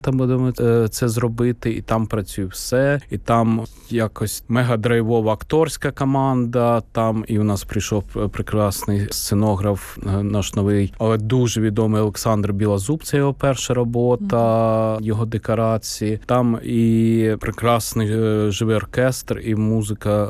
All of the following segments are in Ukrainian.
Там будемо це зробити, і там працює все, і там якось мега-драйвова акторська команда, там і у нас прийшов прекрасний сценограф, наш новий, але дуже відомий Олександр Білозуб, це його перша робота, його декорації. Там і прекрасний живий оркестр, і музика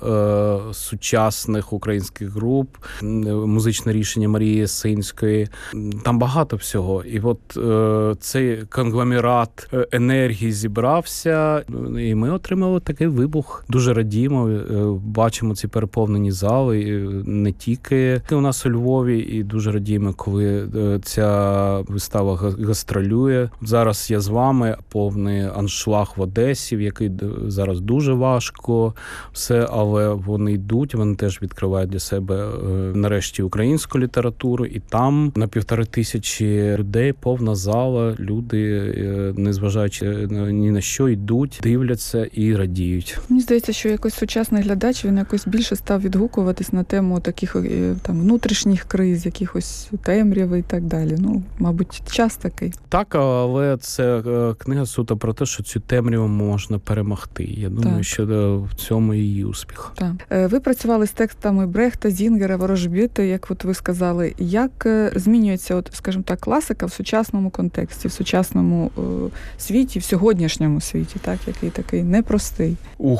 сучасних українських груп, музичне рішення Марії Ясинської. Там багато всього. І от цей конгломерат енергії зібрався, і ми отримали такий вибух. Дуже радімо, бачимо ці переповнені зали, не тільки у нас у Львові, і дуже радіємо, коли ця вистава гастролює. Зараз я з вами, повний аншлаг в Одесі, в який зараз дуже важко все, але вони йдуть, вони теж відкривають для себе нарешті українську літературу, і там на 1500 людей повна зала, люди, незважаючи ні на що, йдуть, дивляться і радіють. Мені здається, що якось сучасний глядач, він якось більше став відгукуватись на тему таких там внутрішніх криз, якихось темряви і так далі. Ну, мабуть, час такий. Так, але це книга суто про те, що цю темряву можна перемогти. Я думаю, що в цьому її успіх. Так. Ви працювали з текстами Брехта, Зінгера, Ворожбіти, як от ви сказали. Як змінюється, от, скажімо так, класика в сучасному контексті, в сучасному світі, в сьогоднішньому світі, так, який такий непростий?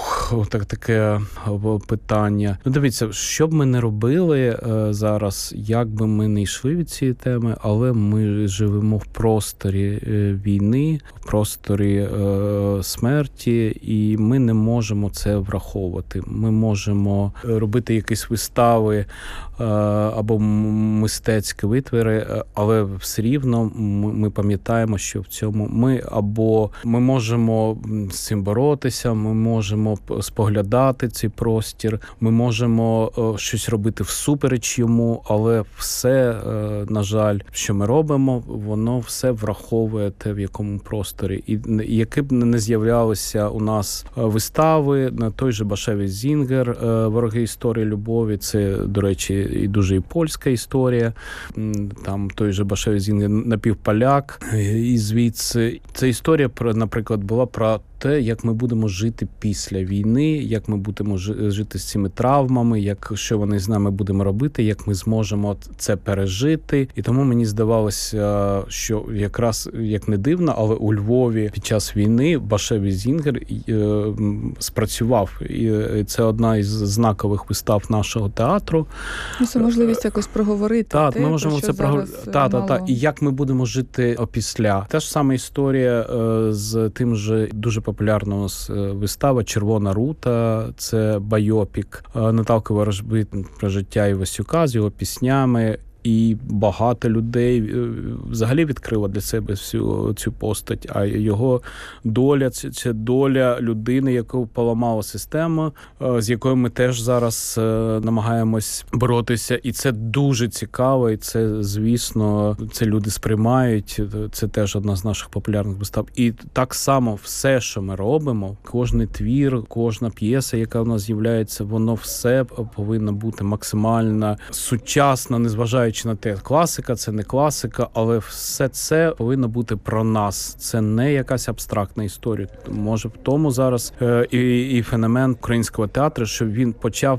Таке питання. Ну, дивіться, що б ми не робили зараз, як би ми не йшли від цієї теми, але ми живемо в просторі війни, в просторі смерті, і ми не можемо це враховувати. Ми можемо робити якісь вистави або мистецькі витвори, але все рівно ми пам'ятаємо, що в цьому ми можемо з цим боротися, ми можемо споглядати цей простір, ми можемо щось робити всупереч йому, але все, на жаль, що ми робимо, воно все враховує те, в якому просторі. І які б не з'являлися у нас вистави, на той же Башевич Зінгер, «Вороги історії любові», це, до речі, і дуже і польська історія, там той же Башевич Зінгер напівполяк, і звідси. Ця історія, наприклад, була про те, як ми будемо жити після війни, як ми будемо жити з цими травмами, що вони з нами будемо робити, як ми зможемо це пережити. І тому мені здавалося, що якраз, як не дивно, але у Львові під час війни Башевич Зінгер спрацював. І це одна із знакових вистав нашого театру. Це можливість якось проговорити. Так, ми можемо це проговорити. І як ми будемо жити опісля. Та ж сама історія з тим же дуже популярна у нас вистава «Червона рута», це байопік Наталки Ворожбит про життя Івасюка з його піснями. І багато людей взагалі відкрило для себе всю цю постать, а його доля – це доля людини, яку поламала система, з якою ми теж зараз намагаємось боротися. І це дуже цікаво, і це, звісно, це люди сприймають, це теж одна з наших популярних вистав. І так само все, що ми робимо, кожний твір, кожна п'єса, яка в нас з'являється, воно все повинно бути максимально сучасно, незважаючи на те, класика, це не класика, але все це повинно бути про нас. Це не якась абстрактна історія. Може, в тому зараз і феномен українського театру, що він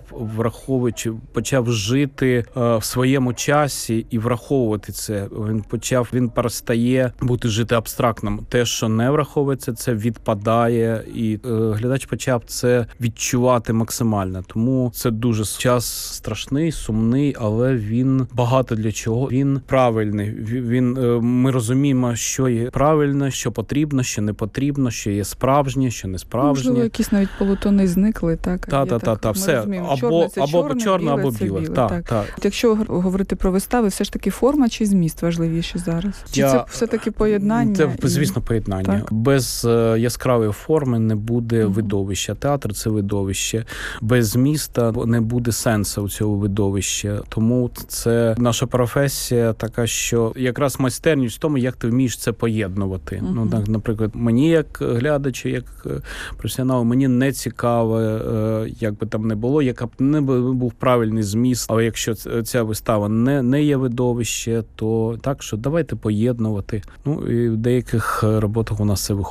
почав жити в своєму часі і враховувати це. Він перестає жити абстрактним. Те, що не враховується, це відпадає, і глядач почав це відчувати максимально. Тому це дуже час страшний, сумний, але він багато для чого. Він правильний. Ми розуміємо, що є правильно, що потрібно, що не потрібно, що є справжнє, що не справжнє. Можливо, якісь навіть полутони зникли, так? Так, все. Або чорне, або біле. Так. Якщо говорити про вистави, все ж таки форма чи зміст важливіші зараз? Чи це все-таки поєднання? Це, звісно, поєднання. Так. Без яскравої форми не буде видовища. Театр – це видовище. Без зміста не буде сенсу у цього видовища. Тому це, на наша професія така, що якраз майстерність в тому, як ти вмієш це поєднувати. Мгм. Ну, так, наприклад, мені як глядачу, як професіоналу, мені не цікаво, як би там не було, яка б не був правильний зміст. Але якщо ця вистава не є видовище, то так, що давайте поєднувати. Ну, і в деяких роботах у нас це виходить.